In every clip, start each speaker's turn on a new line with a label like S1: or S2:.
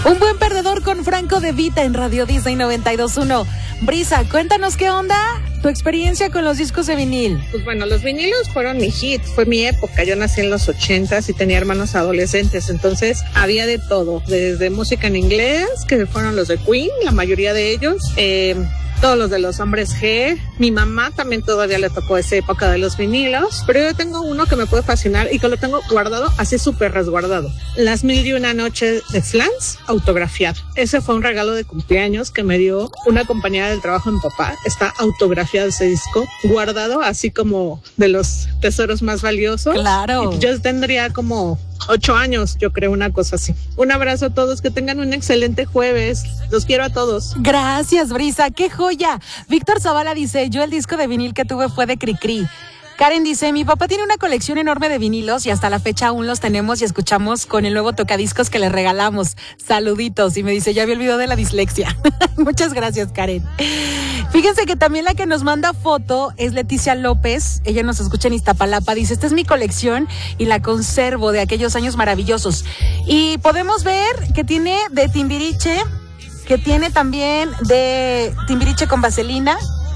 S1: Un buen perdedor con Franco De Vita en Radio Disney 92.1. Brisa, cuéntanos qué onda tu experiencia con los discos de vinil.
S2: Pues bueno, los vinilos fueron mi hit, fue mi época. Yo nací en los 80s y tenía hermanos adolescentes, entonces había de todo, desde música en inglés, que fueron los de Queen, la mayoría de ellos, todos los de los Hombres G. Mi mamá también todavía le tocó esa época de los vinilos, pero yo tengo uno que me puede fascinar y que lo tengo guardado, así súper resguardado. Las 1001 noches de Flans, autografiado. Ese fue un regalo de cumpleaños que me dio una compañera del trabajo de mi papá. Está autografiado ese disco, guardado así como de los tesoros más valiosos.
S1: Claro.
S2: Yo tendría como 8 años, yo creo, una cosa así. Un abrazo a todos, que tengan un excelente jueves. Los quiero a todos.
S1: Gracias, Brisa, qué joya. Víctor Zavala dice, yo el disco de vinil que tuve fue de Cricri. Karen dice, mi papá tiene una colección enorme de vinilos y hasta la fecha aún los tenemos y escuchamos con el nuevo tocadiscos que le regalamos. Saluditos. Y me dice, ya había olvidado de la dislexia. Muchas gracias, Karen. Fíjense que también la que nos manda foto es Leticia López. Ella nos escucha en Iztapalapa. Dice, esta es mi colección y la conservo de aquellos años maravillosos. Y podemos ver que tiene de Timbiriche, que tiene también de Timbiriche con vaselina.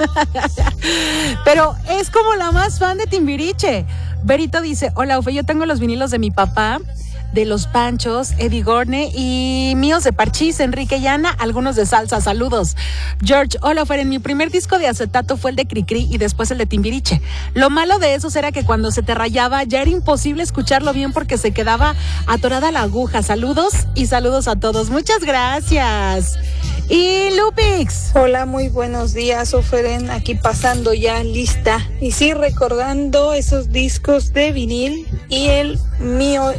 S1: Pero es como la más fan de Timbiriche. Berito dice, hola Ufe, yo tengo los vinilos de mi papá, de Los Panchos, Eddie Gorne y míos de Parchís, Enrique y Ana, algunos de salsa, saludos. George, hola Fer, en mi primer disco de acetato fue el de Cricri y después el de Timbiriche. Lo malo de esos era que cuando se te rayaba ya era imposible escucharlo bien porque se quedaba atorada la aguja. Saludos y saludos a todos. Muchas gracias. Y Lupix.
S3: Hola, muy buenos días, Oferen, aquí pasando ya lista. Y sí, recordando esos discos de vinil y el mío